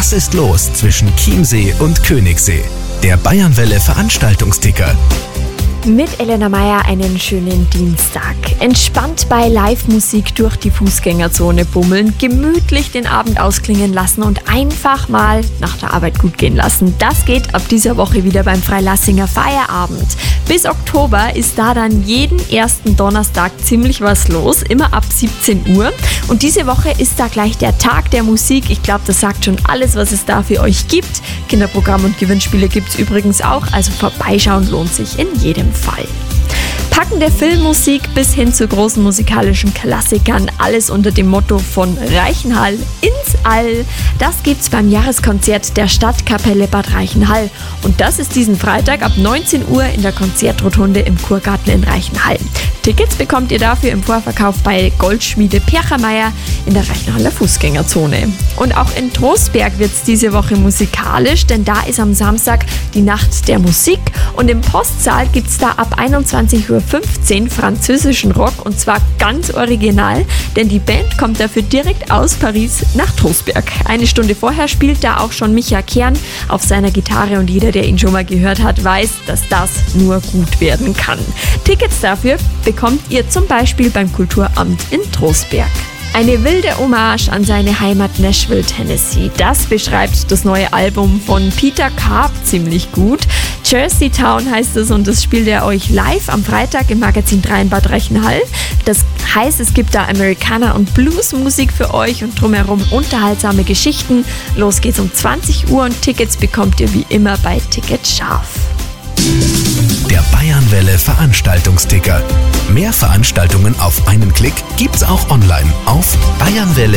Was ist los zwischen Chiemsee und Königssee? Der Bayernwelle Veranstaltungsticker. Mit Elena Meyer einen schönen Dienstag. Entspannt bei Live-Musik durch die Fußgängerzone bummeln, gemütlich den Abend ausklingen lassen und einfach mal nach der Arbeit gut gehen lassen. Das geht ab dieser Woche wieder beim Freilassinger Feierabend. Bis Oktober ist da dann jeden ersten Donnerstag ziemlich was los, immer ab 17 Uhr. Und diese Woche ist da gleich der Tag der Musik. Ich glaube, das sagt schon alles, was es da für euch gibt. Kinderprogramm und Gewinnspiele gibt es übrigens auch, also vorbeischauen lohnt sich in jedem Fall. Packende Filmmusik bis hin zu großen musikalischen Klassikern, alles unter dem Motto von Reichenhall ins All. Das gibt's beim Jahreskonzert der Stadtkapelle Bad Reichenhall. Und das ist diesen Freitag ab 19 Uhr in der Konzertrotunde im Kurgarten in Reichenhall. Tickets bekommt ihr dafür im Vorverkauf bei Goldschmiede Perchermeier in der Reichenhaller Fußgängerzone. Und auch in Trostberg wird's diese Woche musikalisch, denn da ist am Samstag die Nacht der Musik und im Postsaal gibt's da ab 21:15 Uhr französischen Rock und zwar ganz original, denn die Band kommt dafür direkt aus Paris nach Trostberg. Eine Stunde vorher spielt da auch schon Micha Kern auf seiner Gitarre und jeder, der ihn schon mal gehört hat, weiß, dass das nur gut werden kann. Tickets dafür bekommt ihr zum Beispiel beim Kulturamt in Trostberg. Eine wilde Hommage an seine Heimat Nashville, Tennessee. Das beschreibt das neue Album von Peter Karp ziemlich gut. Jersey Town heißt es und das spielt er euch live am Freitag im Magazin 3 in Bad Reichenhall. Das heißt, es gibt da Americana- und Bluesmusik für euch und drumherum unterhaltsame Geschichten. Los geht's um 20 Uhr und Tickets bekommt ihr wie immer bei Ticket Scharf. Der Bayernwelle Veranstaltungsticker. Mehr Veranstaltungen auf einen Klick gibt's auch online auf bayernwelle.at.